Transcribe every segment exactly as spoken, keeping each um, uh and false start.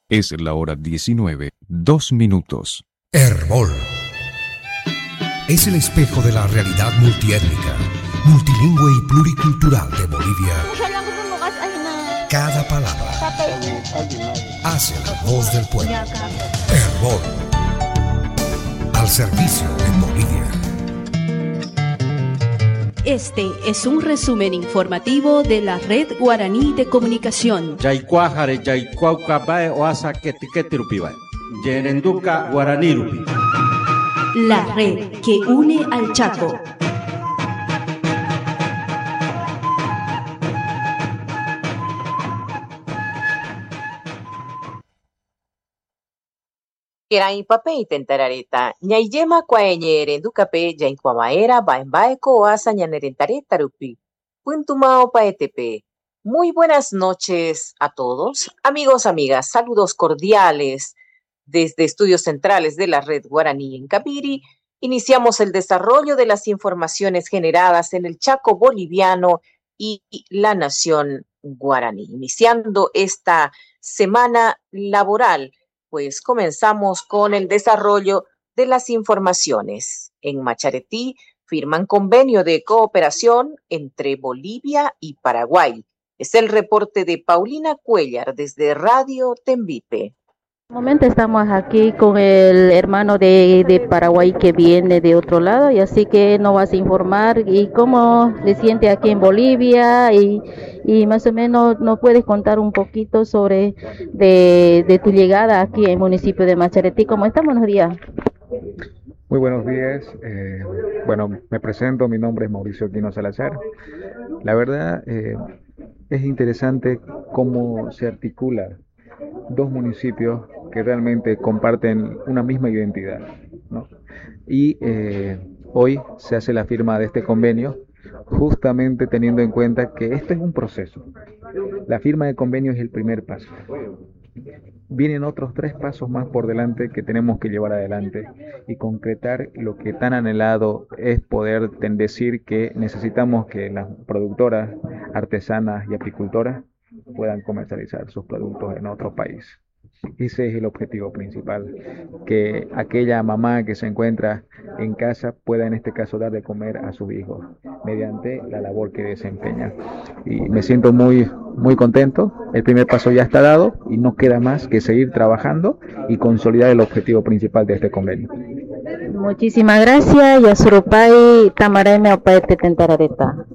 Es la hora diecinueve, dos minutos. Herbol es el espejo de la realidad multiétnica, multilingüe y pluricultural de Bolivia. Cada palabra hace la voz del pueblo. Herbol, al servicio de Bolivia. Este es un resumen informativo de la Red Guaraní de Comunicación. Yaycuajare yaycuaucabae oasa ketiketirupibae. Yerenduca guaranirupi. La red que une al Chaco. Kirai pape tentarareta, ñaiyema cuaeñere ducape yaincuamaera baembaeco oasa ñanerentareta rupi, puntumao paetepe. Muy buenas noches a todos, amigos, amigas, saludos cordiales desde estudios centrales de la Red Guaraní en Capiri. Iniciamos el desarrollo de las informaciones generadas en el Chaco boliviano y la nación guaraní. Iniciando esta semana laboral, pues comenzamos con el desarrollo de las informaciones. En Macharetí firman convenio de cooperación entre Bolivia y Paraguay. Es el reporte de Paulina Cuellar desde Radio Tembipe. En este momento estamos aquí con el hermano de, de Paraguay que viene de otro lado, y así que nos vas a informar y cómo se siente aquí en Bolivia y, y más o menos nos puedes contar un poquito sobre de, de tu llegada aquí en el municipio de Macharetí. ¿Cómo estás? Buenos días. Muy buenos días. Eh, bueno, me presento, mi nombre es Mauricio Quino Salazar. La verdad eh, es interesante cómo se articula dos municipios que realmente comparten una misma identidad, ¿no? Y eh, hoy se hace la firma de este convenio justamente teniendo en cuenta que este es un proceso. La firma de convenio es el primer paso. Vienen otros tres pasos más por delante que tenemos que llevar adelante y concretar lo que tan anhelado es poder decir que necesitamos que las productoras, artesanas y apicultoras puedan comercializar sus productos en otro país. Ese es el objetivo principal, que aquella mamá que se encuentra en casa pueda en este caso dar de comer a sus hijos mediante la labor que desempeña. Y me siento muy, muy contento. El primer paso ya está dado y no queda más que seguir trabajando y consolidar el objetivo principal de este convenio. Muchísimas gracias. Yasurupai tamareme opaete tentarareta.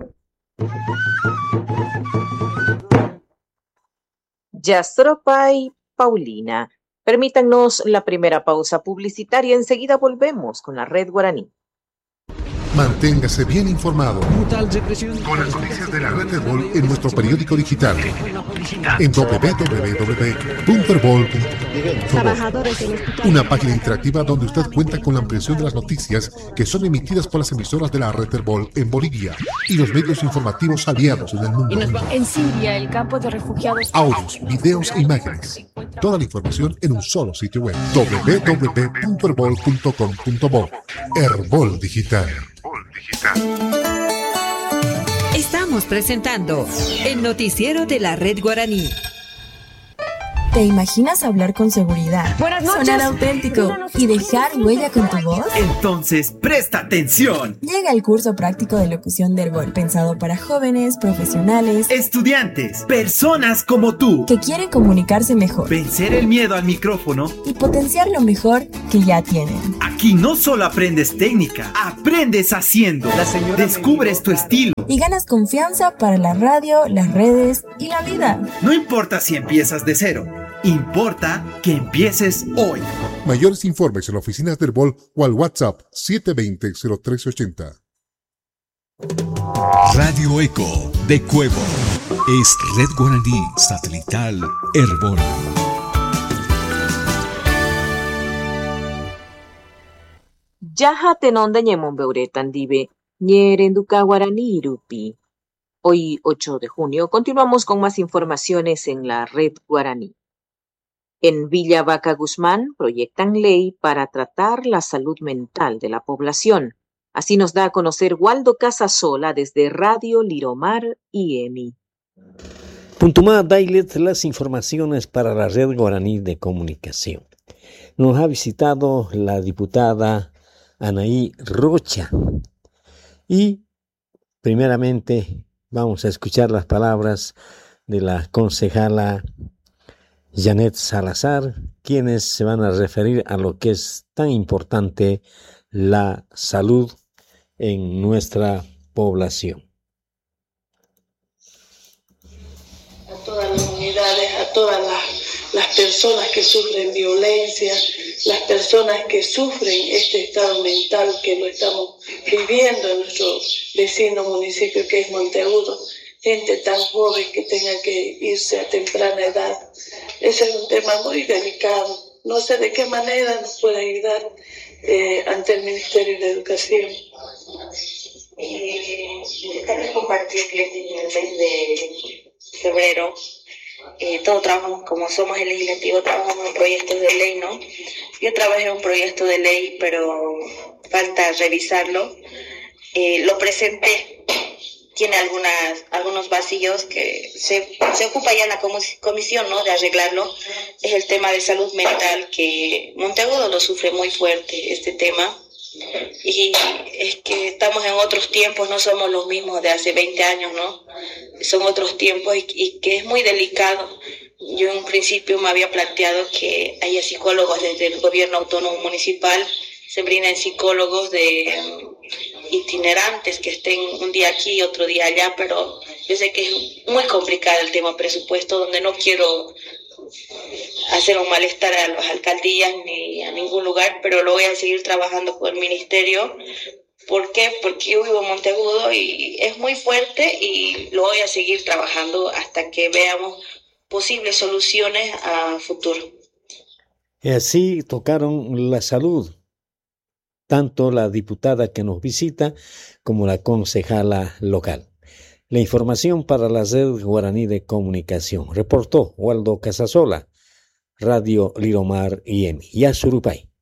Yastropay, Paulina. Permítanos la primera pausa publicitaria. Enseguida volvemos con la Red Guaraní. Manténgase bien informado con las noticias de la Red Herbol en nuestro periódico digital en doble u doble u doble u punto herbol punto com. Una página interactiva donde usted cuenta con la ampliación de las noticias que son emitidas por las emisoras de la Red Herbol en Bolivia y los medios informativos aliados en el mundo. En Siria, el campo de refugiados. Audios, videos e imágenes. Toda la información en un solo sitio web. doble u doble u doble u punto herbol punto com punto bo. Herbol Digital. Estamos presentando el noticiero de la Red Guaraní. ¿Te imaginas hablar con seguridad, Buenas noches. sonar auténtico y dejar huella con tu voz? Entonces, presta atención. Llega el curso práctico de locución de Herbol, pensado para jóvenes, profesionales, Estudiantes, personas como tú, que quieren comunicarse mejor, vencer el miedo al micrófono y potenciar lo mejor que ya tienen. Aquí no solo aprendes técnica, aprendes haciendo. Descubres tu estilo. Y ganas confianza para la radio, las redes y la vida. No importa si empiezas de cero, importa que empieces hoy. Mayores informes en las oficinas de Herbol o al WhatsApp siete dos cero, cero tres ocho cero. Radio Eco de Cuevo es Red Guaraní Satelital Herbol. Yaja tenonda ñemon beuretan dive, ñerenduca guaraní irupi. Hoy, ocho de junio, continuamos con más informaciones en la Red Guaraní. En Villa Vaca Guzmán proyectan ley para tratar la salud mental de la población. Así nos da a conocer Waldo Casasola desde Radio Liromar y E M I. Puntumá Dailet, las informaciones para la Red Guaraní de Comunicación. Nos ha visitado la diputada Anaí Rocha y primeramente vamos a escuchar las palabras de la concejala Janet Salazar, quienes se van a referir a lo que es tan importante la salud en nuestra población. A todas las unidades, a todas las, las personas que sufren violencia, las personas que sufren este estado mental que lo estamos viviendo en nuestro vecino municipio que es Monteagudo, gente tan joven que tenga que irse a temprana edad. Ese es un tema muy delicado. No sé de qué manera nos puede ayudar eh, ante el Ministerio de Educación. Eh, también compartir que en el mes de febrero eh, todos trabajamos, como somos el legislativo, trabajamos en proyectos de ley, ¿no? Yo trabajé en un proyecto de ley, pero falta revisarlo. Eh, lo presenté, tiene algunas, algunos vacíos que se, se ocupa ya en la comisión, ¿no?, de arreglarlo. Es el tema de salud mental, que Monteagudo lo sufre muy fuerte, este tema. Y es que estamos en otros tiempos, no somos los mismos de hace veinte años, ¿no? Son otros tiempos y, y que es muy delicado. Yo en un principio me había planteado que haya psicólogos desde el gobierno autónomo municipal, se brinden psicólogos de um, itinerantes que estén un día aquí y otro día allá, pero yo sé que es muy complicado el tema presupuesto, donde no quiero hacer un malestar a las alcaldías ni a ningún lugar, pero lo voy a seguir trabajando con el ministerio. ¿Por qué? Porque yo vivo en Monteagudo y es muy fuerte y lo voy a seguir trabajando hasta que veamos posibles soluciones a futuro. Y así tocaron la salud, tanto la diputada que nos visita como la concejala local. La información para la Red Guaraní de Comunicación. Reportó Waldo Casasola, Radio Liromar y Emi. Yasurupay.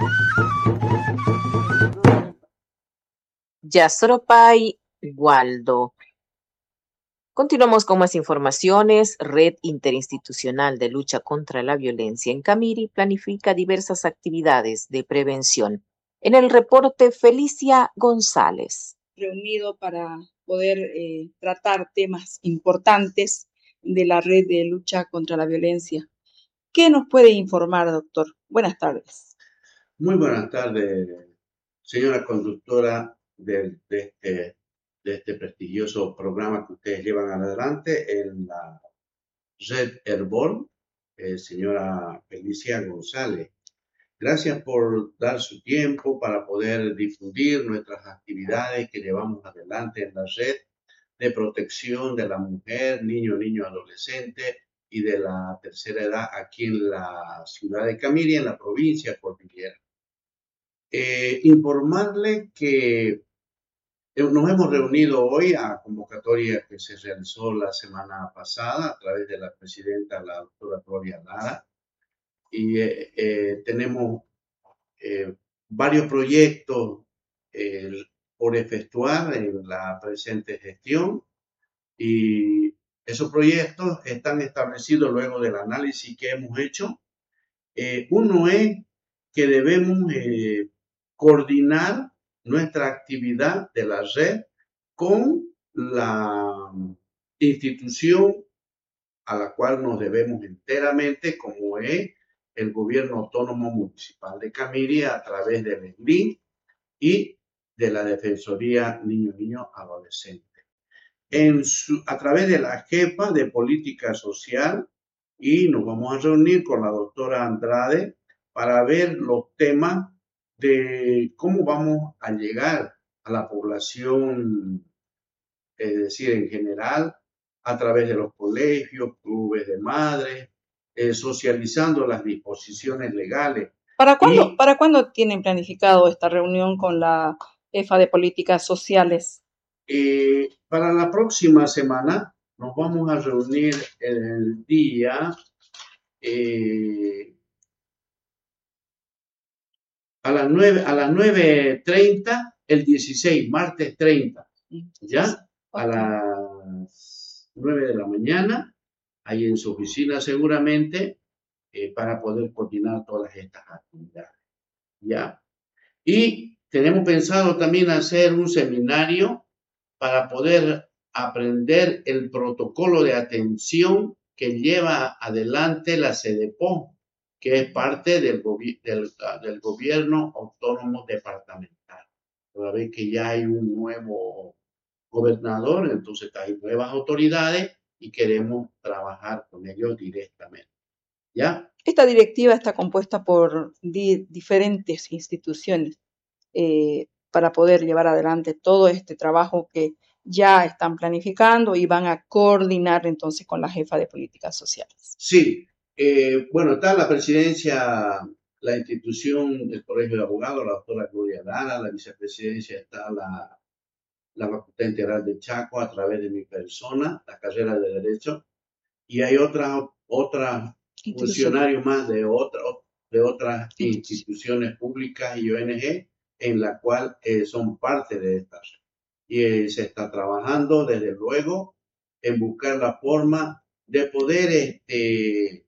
Yasurupay, Waldo. Continuamos con más informaciones. Red Interinstitucional de Lucha contra la Violencia en Camiri planifica diversas actividades de prevención. En el reporte, Felicia González. Reunido para poder eh, tratar temas importantes de la red de lucha contra la violencia. ¿Qué nos puede informar, doctor? Buenas tardes. Muy buenas tardes, señora conductora de, de, este, de este prestigioso programa que ustedes llevan adelante en la red Herbol, eh, señora Felicia González. Gracias por dar su tiempo para poder difundir nuestras actividades que llevamos adelante en la red de protección de la mujer, niño, niño, adolescente y de la tercera edad aquí en la ciudad de Camiri, en la provincia cordillera. Eh, informarle que nos hemos reunido hoy a convocatoria que se realizó la semana pasada a través de la presidenta, la doctora Gloria Lara, y eh, eh, tenemos eh, varios proyectos eh, por efectuar en la presente gestión, y esos proyectos están establecidos luego del análisis que hemos hecho. Eh, uno es que debemos eh, coordinar nuestra actividad de la red con la institución a la cual nos debemos enteramente, como es el Gobierno Autónomo Municipal de Camiri, a través del E S L I y de la Defensoría Niño Niño Adolescente. En su, a través de la jefa de Política Social, y nos vamos a reunir con la doctora Andrade para ver los temas de cómo vamos a llegar a la población, es decir, en general, a través de los colegios, clubes de madres, eh, socializando las disposiciones legales. ¿Para cuándo, y, ¿Para cuándo tienen planificado esta reunión con la jefa de Políticas Sociales? Eh, para la próxima semana nos vamos a reunir el día eh, a las nueve, a las nueve treinta, el dieciséis, martes treinta, ¿ya? A las nueve de la mañana, ahí en su oficina seguramente, eh, para poder coordinar todas estas actividades. ¿Ya? Y tenemos pensado también hacer un seminario para poder aprender el protocolo de atención que lleva adelante la CEDEPO, que es parte del, gobi del, del gobierno autónomo departamental. Toda vez que ya hay un nuevo gobernador, entonces hay nuevas autoridades y queremos trabajar con ellos directamente. ¿Ya? Esta directiva está compuesta por di diferentes instituciones eh, para poder llevar adelante todo este trabajo que ya están planificando y van a coordinar entonces con la jefa de políticas sociales. Sí, eh, bueno, está la presidencia, la institución del Colegio de Abogados, la doctora Gloria Lara, la vicepresidencia está la, la Facultad Integral de Chaco a través de mi persona, la carrera de Derecho, y hay otra, otra funcionarios más de, otra, de otras instituciones públicas y O N G en la cual eh, son parte de estas. Y eh, se está trabajando desde luego en buscar la forma de poder este,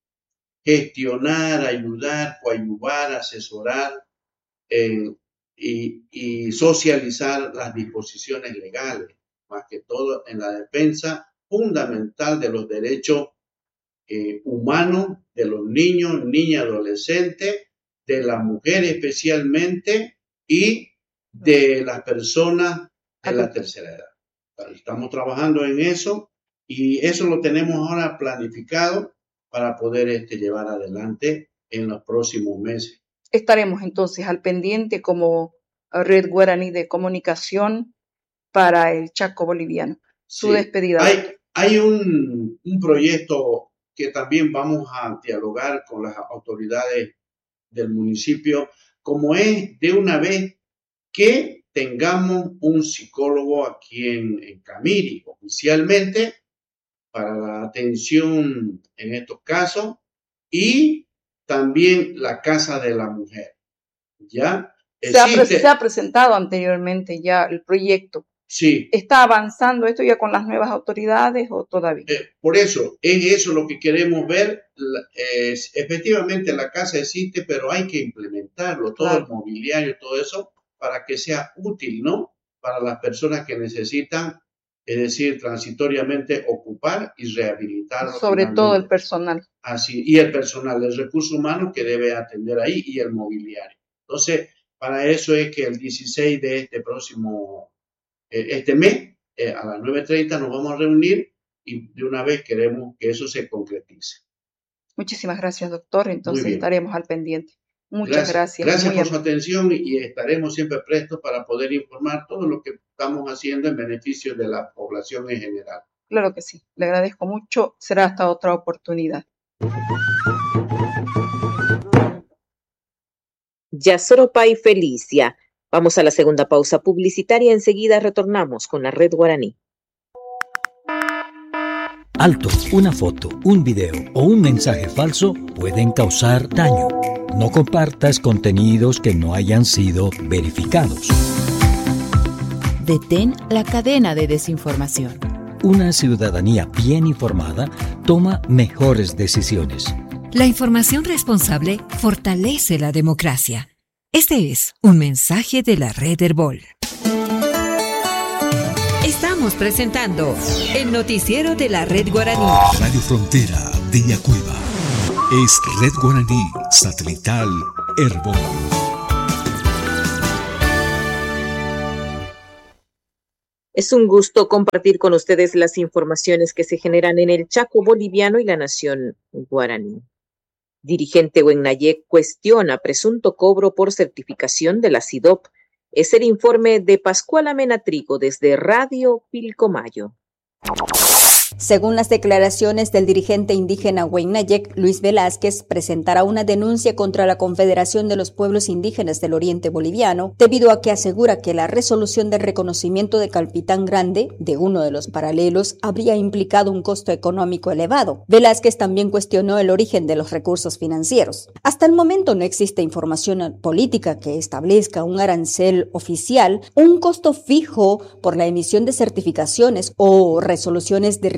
gestionar, ayudar, coadyuvar, asesorar eh, y, y socializar las disposiciones legales, más que todo en la defensa fundamental de los derechos Eh, humano de los niños, niñas, adolescentes, de las mujeres especialmente y de las personas de la tercera edad. Estamos trabajando en eso y eso lo tenemos ahora planificado para poder este, llevar adelante en los próximos meses. Estaremos entonces al pendiente como Red Guaraní de Comunicación para el Chaco boliviano. Su sí. despedida. Hay, hay un, un proyecto que también vamos a dialogar con las autoridades del municipio, como es de una vez que tengamos un psicólogo aquí en, en Camiri, oficialmente, para la atención en estos casos, y también la Casa de la Mujer. ¿Ya? Se ha, se ha presentado anteriormente ya el proyecto. Sí. ¿Está avanzando esto ya con las nuevas autoridades o todavía? Eh, por eso, es eso lo que queremos ver. Eh, efectivamente la casa existe, pero hay que implementarlo, todo claro. El mobiliario, todo eso, para que sea útil, ¿no? Para las personas que necesitan, es decir, transitoriamente ocupar y rehabilitar. Sobre finalmente. Todo el personal. Así, y el personal, el recurso humano que debe atender ahí y el mobiliario. Entonces, para eso es que el dieciséis de este próximo este mes, eh, a las nueve treinta nos vamos a reunir y de una vez queremos que eso se concretice. Muchísimas gracias, doctor. Entonces estaremos al pendiente. Muchas gracias. Gracias, gracias por su atención y estaremos siempre prestos para poder informar todo lo que estamos haciendo en beneficio de la población en general. Claro que sí. Le agradezco mucho. Será hasta otra oportunidad. Yasoropa y Felicia. Vamos a la segunda pausa publicitaria. Enseguida retornamos con la Red Guaraní. Alto, una foto, un video o un mensaje falso pueden causar daño. No compartas contenidos que no hayan sido verificados. Detén la cadena de desinformación. Una ciudadanía bien informada toma mejores decisiones. La información responsable fortalece la democracia. Este es un mensaje de la Red Herbol. Estamos presentando el noticiero de la Red Guaraní. Radio Frontera de Yacuiba. Es Red Guaraní Satelital Herbol. Es un gusto compartir con ustedes las informaciones que se generan en el Chaco boliviano y la nación guaraní. Dirigente Huennayec cuestiona presunto cobro por certificación de la SIDOP. Es el informe de Pascuala Menatrigo desde Radio Pilcomayo. Según las declaraciones del dirigente indígena Huennayec, Luis Velázquez, presentará una denuncia contra la Confederación de los Pueblos Indígenas del Oriente Boliviano, debido a que asegura que la resolución del reconocimiento de Calpitán Grande, de uno de los paralelos, habría implicado un costo económico elevado. Velázquez también cuestionó el origen de los recursos financieros. Hasta el momento no existe información política que establezca un arancel oficial, un costo fijo por la emisión de certificaciones o resoluciones de reconocimiento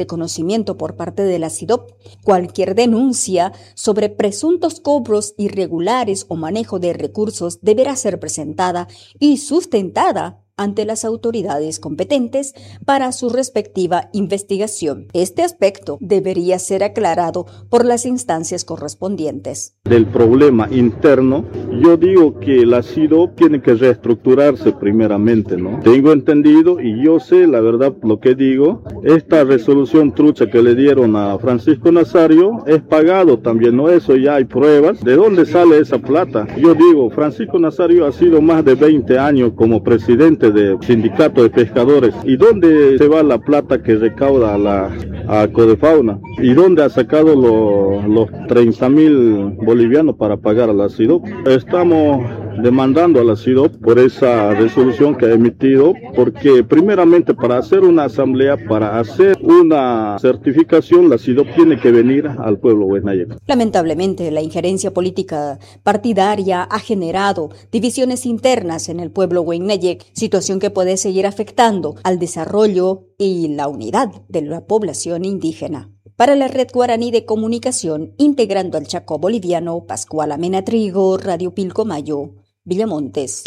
conocimiento por parte de la SIDOP. Cualquier denuncia sobre presuntos cobros irregulares o manejo de recursos deberá ser presentada y sustentada ante las autoridades competentes para su respectiva investigación. Este aspecto debería ser aclarado por las instancias correspondientes. Del problema interno, yo digo que la SIDOP tiene que reestructurarse primeramente, ¿no? Tengo entendido y yo sé la verdad lo que digo, esta resolución trucha que le dieron a Francisco Nazario es pagado también, ¿no? Eso ya hay pruebas. ¿De dónde sale esa plata? Yo digo, Francisco Nazario ha sido más de veinte años como presidente de sindicato de pescadores. ¿Y dónde se va la plata que recauda a la a Codefauna? ¿Y dónde ha sacado lo, los treinta mil bolivianos para pagar a la SIDOP? Estamos demandando a la SIDOP por esa resolución que ha emitido, porque primeramente para hacer una asamblea, para hacer una certificación, la SIDOP tiene que venir al pueblo Huehuenayek. Lamentablemente, la injerencia política partidaria ha generado divisiones internas en el pueblo Huehuenayek, situación que puede seguir afectando al desarrollo y la unidad de la población indígena. Para la Red Guaraní de Comunicación, integrando al Chaco boliviano, Pascuala Mena Trigo, Radio Pilcomayo, Villamontes.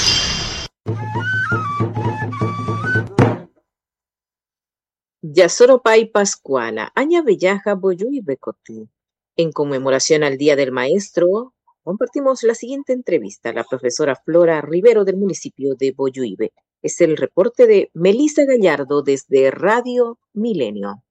Yasoropay Pascuala, Aña Bellaja Boyuy Becotí. En conmemoración al Día del Maestro, compartimos la siguiente entrevista a la profesora Flora Rivero del municipio de Boyuibe. Es el reporte de Melissa Gallardo desde Radio Milenio.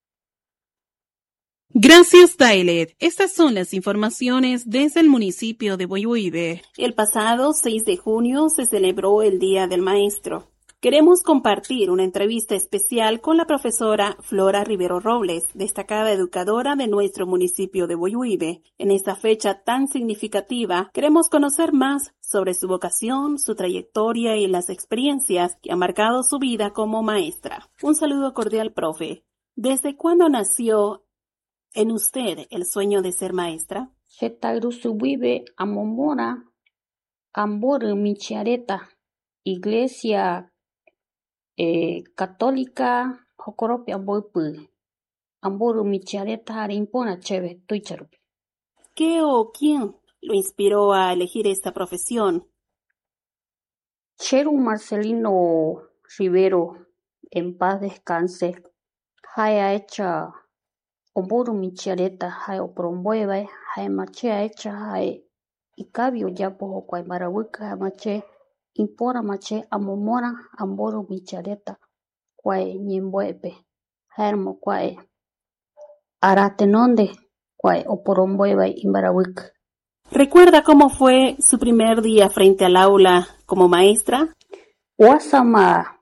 Gracias, Tailet. Estas son las informaciones desde el municipio de Boyuibe. El pasado seis de junio se celebró el Día del Maestro. Queremos compartir una entrevista especial con la profesora Flora Rivero Robles, destacada educadora de nuestro municipio de Boyuibe. En esta fecha tan significativa, queremos conocer más sobre su vocación, su trayectoria y las experiencias que han marcado su vida como maestra. Un saludo cordial, profe. ¿Desde cuándo nació en usted el sueño de ser maestra? Getagrusubibe Amomora, Ambor Michareta, Iglesia eh, Católica, Jocoropia Boipu, Ambor Michareta Arimpona Cheve, Tuicharupi. ¿Qué o quién lo inspiró a elegir esta profesión? Cheru Marcelino Rivero, en paz descanse, haya hecha Omburu Michareta, hay oprombueva, hay mache hecha, hay icabio ya pojo cuay marabuca, hay mache, impora mache, amomora, amboru Michareta, cuay ñembuepe, hermo cuay aratenonde, cuay oprombueva y marabuca. ¿Recuerda cómo fue su primer día frente al aula como maestra? Wasama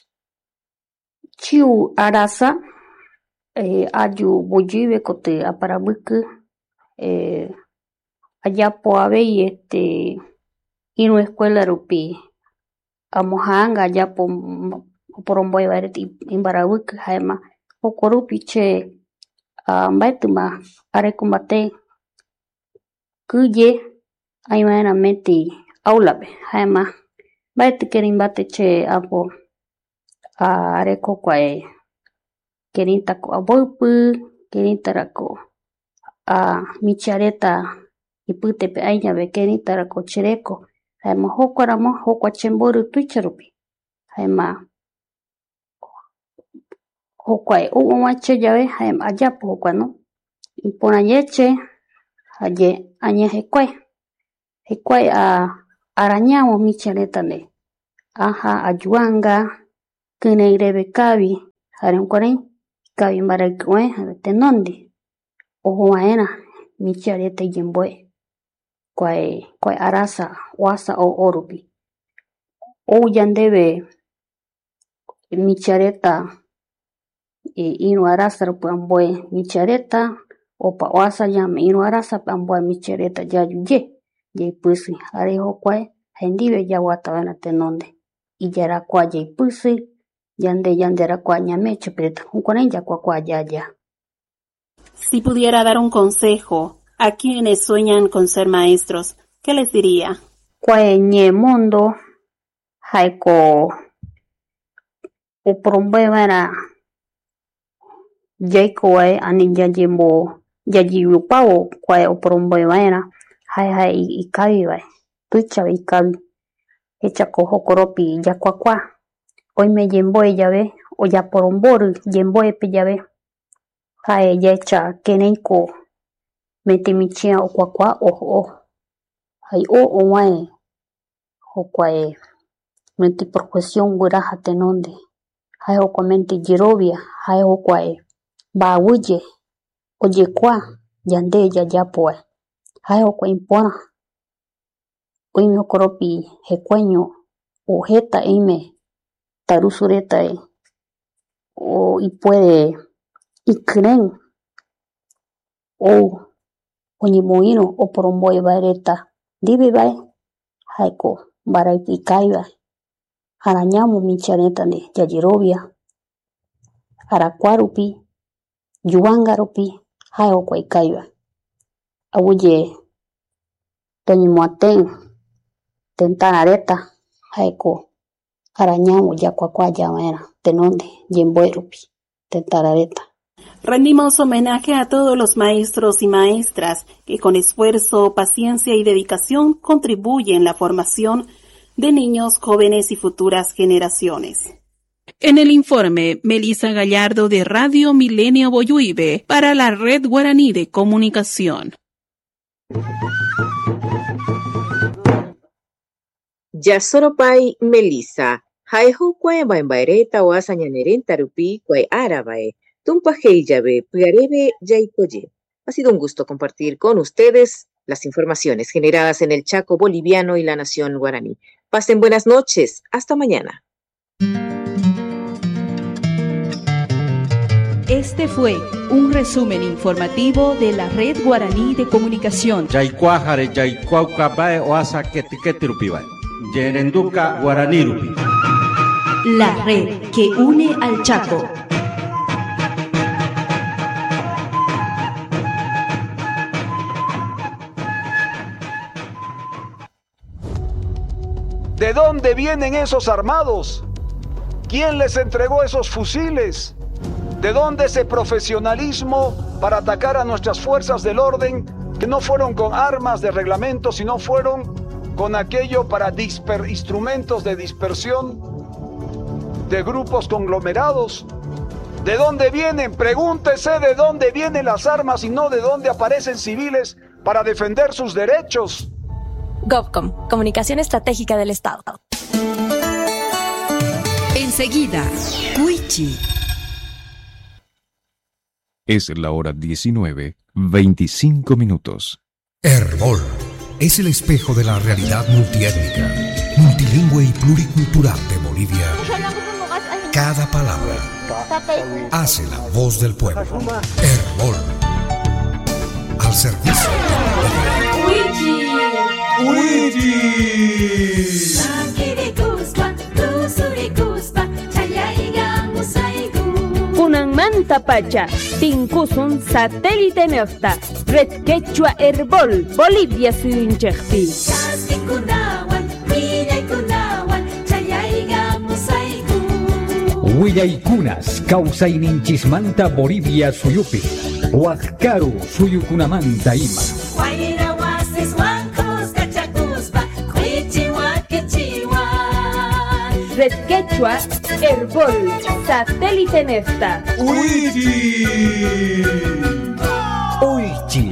Chiu Arasa, Eh, ayu Boyuibe kote aparabuku eh, allá poave y este y no escuela rupi amohanga allá po poromboy bareti imbarabuku jaema pokorupi che ambaituma are combate kuye aymana meti aulabe jaema baiti kerimbate che apo are kokwae Querintako aboipu, querintarako a Michareta iputepe añabe querintarako chereko, jaema jokuaramo jokua chemboru tuicharupi, jaema jokuae u'umache llave jaema ayapo jokua no, impona yeche aye aña jekuae, jekuae a arañamo Michareta ne, aja ayuanga, kineirebe kabi, jare unkuarein kabi maraikue tenondi ojo aena Michareta yemboe kuae kuae arasa wasa o orupi o yandebe Michareta e inu arasa rupi amboe Michareta opa wasa llame inu arasa amboe Michareta yayuye yaipusi arejo kuae hendibe yawata vena tenonde iyara kuae yaipusi Yande yandera cuañame chupeta, un cuarenta cuacuayaya. Si pudiera dar un consejo a quienes sueñan con ser maestros, ¿qué les diría? Cuaeñe mundo, jaiko, o prombevera, Jacoe ani yajimbo yajiyupao kwae oporomboe vaera jae jae ikavi vae tuichavi ikavi echako jokoropi yakuakua oime yemboe yave oyaporombory yemboepe yave jae yaecha kireiko metemichia okuakua ojo ojo jae o ovae jokuae menti profesión guiraja tenonde jae jokuamente yerovia jae jokuae mba'aguýe ojekua yande jajapo vae jae jokua ipöra oime jokoropi hekuaeño o jeta eime tarusu reta o ipuere ikyrái ou oñemoĩru oporomboe vae reta ndive vae jaeko mbaraiki ikavi vae arañamo micha reta nde jayerovia arakua rupi yuvanga rupi jae jokua ikavi vae aguyje toñemoatẽ tëtara reta jaeko arañamo yakuakua yavaera tenonde yemboe rupi tëtara reta. Rendimos homenaje a todos los maestros y maestras que con esfuerzo, paciencia y dedicación contribuyen en la formación de niños, jóvenes y futuras generaciones. En el informe, Melissa Gallardo de Radio Milenio Boyuibe para la Red Guaraní de Comunicación. Yasoropay Melissa, jaejo kuae baembaereta oasa ñanerenta rupi kuae arabae, tumpa heiyabe pyarebe yaikoye. Ha sido un gusto compartir con ustedes las informaciones generadas en el Chaco boliviano y la nación guaraní. Pasen buenas noches, hasta mañana. Este fue un resumen informativo de la Red Guaraní de Comunicación. Yaykuajare yaykuaukabae oasa ketiketirupibae. Yerenduka Guaranirupi. La red que une al Chaco. ¿De dónde vienen esos armados? ¿Quién les entregó esos fusiles? ¿De dónde ese profesionalismo para atacar a nuestras fuerzas del orden que no fueron con armas de reglamento, sino fueron con aquello para disper, instrumentos de dispersión de grupos conglomerados? ¿De dónde vienen? Pregúntese de dónde vienen las armas y no de dónde aparecen civiles para defender sus derechos. GovCom, Comunicación Estratégica del Estado. Enseguida, Cuichi. Es la hora diecinueve, veinticinco minutos. Herbol es el espejo de la realidad multiétnica, multilingüe y pluricultural de Bolivia. Cada palabra hace la voz del pueblo. Herbol, al servicio de Cuichi. Kunan manta pacha, tinkusun satélite nefta, red quechua Herbol, Bolivia suyunchekpi. Huillaykunas, causaininchismanta Bolivia suyupi, huascaru suyukunamanta ima. Red Quechua, Herbol, satélite nefta. Uichi. Uichi.